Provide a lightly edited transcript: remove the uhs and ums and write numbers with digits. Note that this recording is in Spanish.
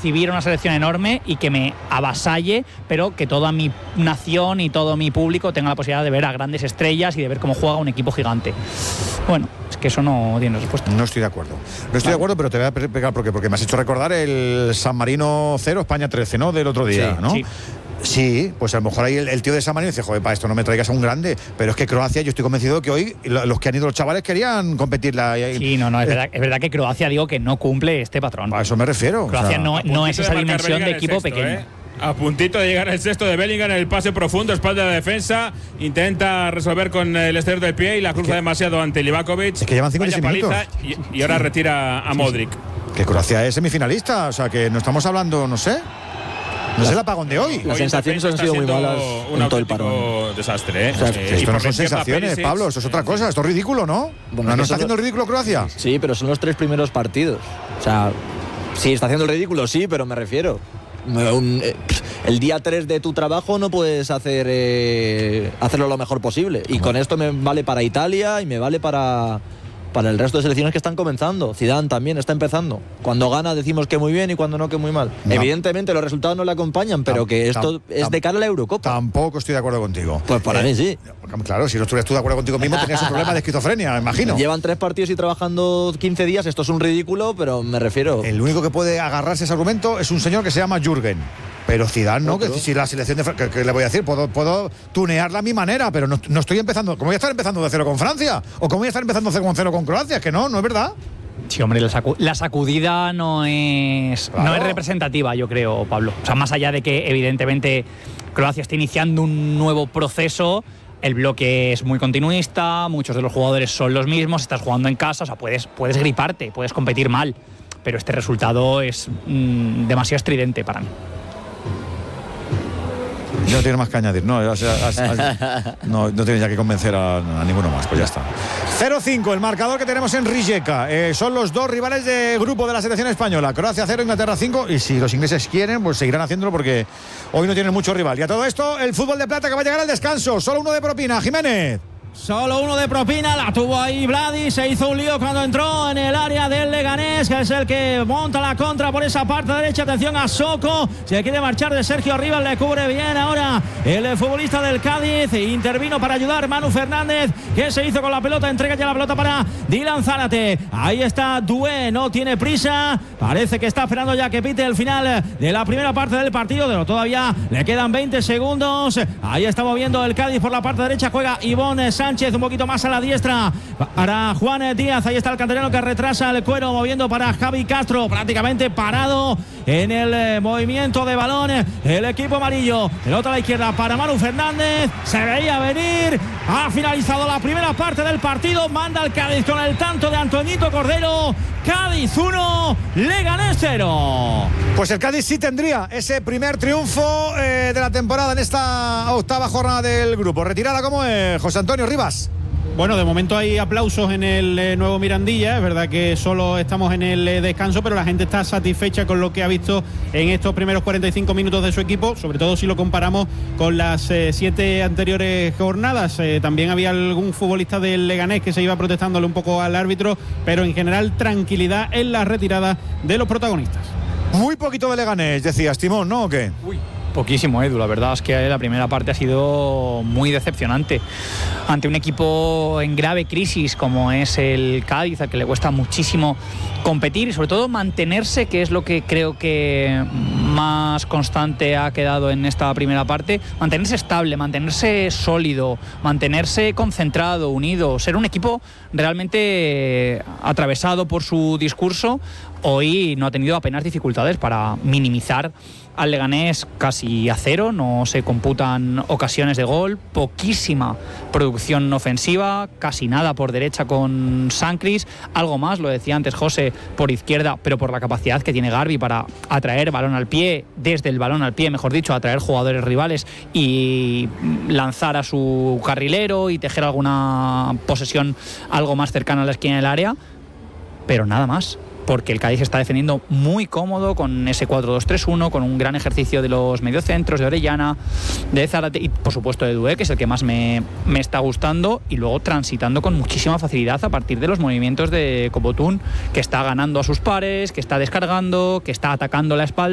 recibir una selección enorme y que me avasalle, pero que toda mi nación y todo mi público tenga la posibilidad de ver a grandes estrellas y de ver cómo juega un equipo gigante. Bueno, es que eso no tiene respuesta. No estoy de acuerdo. No estoy de acuerdo, pero te voy a explicar por qué. Porque me has hecho recordar el San Marino 0, España 13, ¿no? Del otro día, sí, ¿no? Sí. Sí, pues a lo mejor ahí el tío de San Marino dice, joder, para esto no me traigas a un grande. Pero es que Croacia, yo estoy convencido de que hoy los que han ido los chavales querían competirla. Sí, no, es verdad que Croacia, digo, que no cumple este patrón. A eso me refiero. Croacia no es esa dimensión de equipo pequeño. A puntito de llegar el sexto de Bellingham, el pase profundo, espalda de la defensa, intenta resolver con el exterior del pie y la cruza demasiado ante Livakovic. Es que llevan 56 minutos. Y ahora retira a Modric. Que Croacia es semifinalista, o sea que no estamos hablando, no sé. No es el apagón de hoy. Las sensaciones han sido muy malas en todo el parón. Desastre, O sea, que esto no son sensaciones, Pablo, esto es otra cosa, esto es ridículo, ¿no? Bueno, ¿No está haciendo el ridículo Croacia? Sí, pero son los 3 primeros partidos. O sea, sí, está haciendo el ridículo, sí, pero me refiero. El día 3 de tu trabajo no puedes hacerlo lo mejor posible. Y con esto me vale para Italia y me vale para el resto de selecciones que están comenzando. Zidane también está empezando. Cuando gana decimos que muy bien y cuando no que muy mal. No. Evidentemente los resultados no le acompañan, pero que esto es de cara a la Eurocopa. Tampoco estoy de acuerdo contigo. Pues para mí sí. Claro, si no estuvieras tú de acuerdo contigo mismo tenías un problema de esquizofrenia, me imagino. Llevan 3 partidos y trabajando 15 días, esto es un ridículo, pero me refiero... El único que puede agarrarse a ese argumento es un señor que se llama Jürgen. Pero Zidane no, que si la selección de Francia, ¿qué le voy a decir? Puedo tunearla a mi manera, pero no estoy empezando. ¿Cómo voy a estar empezando de cero con Francia? ¿O cómo voy a estar empezando de cero con Croacia? Que no es verdad. Sí, hombre, la sacudida no es representativa, yo creo, Pablo. O sea, más allá de que evidentemente Croacia está iniciando un nuevo proceso, el bloque es muy continuista, muchos de los jugadores son los mismos, estás jugando en casa, o sea, puedes griparte, puedes competir mal, pero este resultado es demasiado estridente para mí. No tiene más que añadir, no tienes ya que convencer a ninguno más, pues ya está. 0-5, el marcador que tenemos en Rijeka. Son los 2 rivales de grupo de la selección española. Croacia 0, Inglaterra 5. Y si los ingleses quieren, pues seguirán haciéndolo porque hoy no tienen mucho rival. Y a todo esto, el fútbol de plata que va a llegar al descanso. Solo 1 de propina, Jiménez. Solo 1 de propina, la tuvo ahí Vladi, se hizo un lío cuando entró en el área del Leganés, que es el que monta la contra por esa parte derecha. Atención a Soko, se quiere marchar de Sergio Rivas, le cubre bien ahora el futbolista del Cádiz, intervino para ayudar Manu Fernández, que se hizo con la pelota, entrega ya la pelota para Dylan Zárate. Ahí está Doué, no tiene prisa, parece que está esperando ya que pite el final de la primera parte del partido, pero todavía le quedan 20 segundos. Ahí está moviendo el Cádiz por la parte derecha, juega Ivonne Sánchez un poquito más a la diestra para Juan Díaz. Ahí está el canterano que retrasa el cuero, moviendo para Javi Castro, prácticamente parado en el movimiento de balón el equipo amarillo. Pelota a la izquierda para Manu Fernández, se veía venir. Ha finalizado la primera parte del partido, manda el Cádiz con el tanto de Antoñito Cordero. Cádiz 1, Leganés 0. Pues el Cádiz sí tendría ese primer triunfo de la temporada en esta 8ª jornada del grupo. Retirada, ¿cómo es, José Antonio Rivas? Bueno, de momento hay aplausos en el nuevo Mirandilla. Es verdad que solo estamos en el descanso, pero la gente está satisfecha con lo que ha visto en estos primeros 45 minutos de su equipo, sobre todo si lo comparamos con las 7 anteriores jornadas. También había algún futbolista del Leganés que se iba protestándole un poco al árbitro, pero en general tranquilidad en la retirada de los protagonistas. Muy poquito de Leganés, decías, Timón, ¿no? ¿O qué? Poquísimo, Edu. La verdad es que la primera parte ha sido muy decepcionante. Ante un equipo en grave crisis como es el Cádiz, al que le cuesta muchísimo competir y sobre todo mantenerse, que es lo que creo que más constante ha quedado en esta primera parte. Mantenerse estable, mantenerse sólido, mantenerse concentrado, unido, ser un equipo realmente atravesado por su discurso. Hoy no ha tenido apenas dificultades para minimizar al Leganés casi a 0, no se computan ocasiones de gol, poquísima producción ofensiva, casi nada por derecha con Sancris, algo más, lo decía antes José, por izquierda, pero por la capacidad que tiene Garbi para atraer balón al pie, desde el balón al pie, mejor dicho, atraer jugadores rivales y lanzar a su carrilero y tejer alguna posesión algo más cercana a la esquina del área, pero nada más. Porque el Cádiz está defendiendo muy cómodo con ese 4-2-3-1, con un gran ejercicio de los mediocentros, de Orellana, de Zárate y por supuesto de Doué, que es el que más me está gustando, y luego transitando con muchísima facilidad a partir de los movimientos de Cobotún, que está ganando a sus pares, que está descargando, que está atacando la espalda.